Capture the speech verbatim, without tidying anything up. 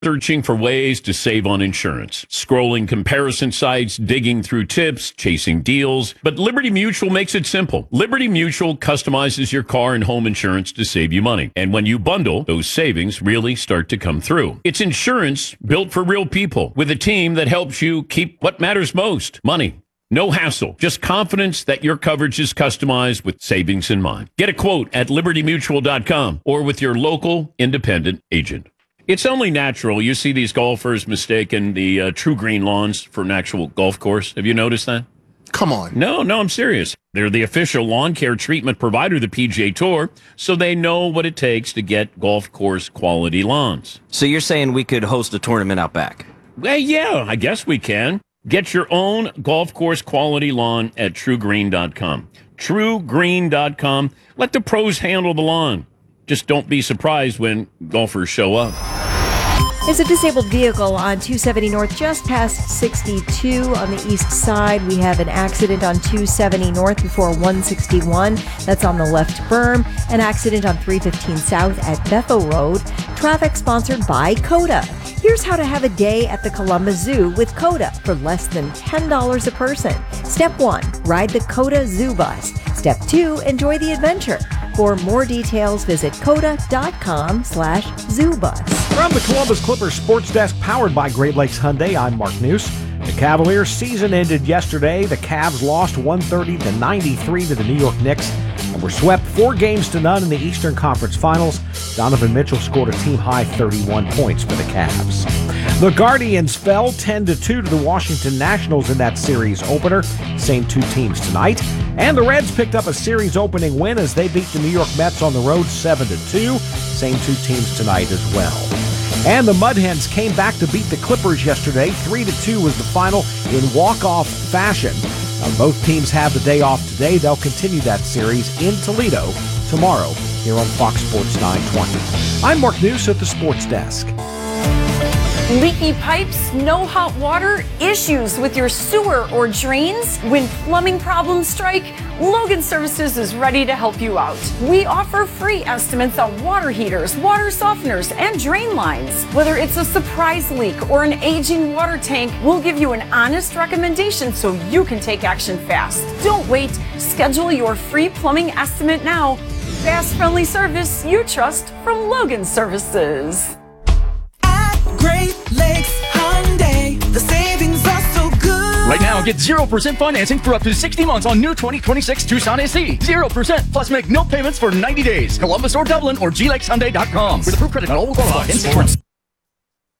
Searching for ways to save on insurance, scrolling comparison sites, digging through tips, chasing deals. But Liberty Mutual makes it simple. Liberty Mutual customizes your car and home insurance to save you money. And when you bundle, those savings really start to come through. It's insurance built for real people with a team that helps you keep what matters most, money. No hassle, just confidence that your coverage is customized with savings in mind. Get a quote at liberty mutual dot com or with your local independent agent. It's only natural. You see these golfers mistaking the uh, True Green lawns for an actual golf course. Have you noticed that? Come on. No, no, I'm serious. They're the official lawn care treatment provider of the P G A Tour, so they know what it takes to get golf course quality lawns. So you're saying we could host a tournament out back? Well, yeah, I guess we can. Get your own golf course quality lawn at true green dot com. true green dot com. Let the pros handle the lawn. Just don't be surprised when golfers show up. There's a disabled vehicle on two seventy North just past sixty-two on the east side. We have an accident on two seventy North before one sixty-one. That's on the left berm. An accident on three fifteen South at Bethel Road. Traffic sponsored by COTA. Here's how to have a day at the Columbus Zoo with COTA for less than ten dollars a person. Step one, ride the COTA Zoo Bus. Step two, enjoy the adventure. For more details, visit coda.com slash zoobus. From the Columbus Clippers Sports Desk, powered by Great Lakes Hyundai, I'm Mark News. The Cavaliers' season ended yesterday. The Cavs lost one thirty to ninety-three to the New York Knicks and were swept four games to none in the Eastern Conference Finals. Donovan Mitchell scored a team-high thirty-one points for the Cavs. The Guardians fell ten to two to the Washington Nationals in that series opener. Same two teams tonight. And the Reds picked up a series opening win as they beat the New York Mets on the road seven to two. Same two teams tonight as well. And the Mud Hens came back to beat the Clippers yesterday. three to two was the final in walk-off fashion. Now, both teams have the day off today. They'll continue that series in Toledo tomorrow here on Fox Sports nine twenty. I'm Mark News at the Sports Desk. Leaky pipes, no hot water, issues with your sewer or drains? When plumbing problems strike, Logan Services is ready to help you out. We offer free estimates on water heaters, water softeners, and drain lines. Whether it's a surprise leak or an aging water tank, we'll give you an honest recommendation so you can take action fast. Don't wait. Schedule your free plumbing estimate now. Fast, friendly service you trust from Logan Services. Great Lakes Hyundai, the savings are so good. Right now, get zero percent financing for up to sixty months on new twenty twenty-six Tucson S E. zero percent, plus make no payments for ninety days. Columbus or Dublin or G Lakes Hyundai dot com. With approved credit, not all will qualify.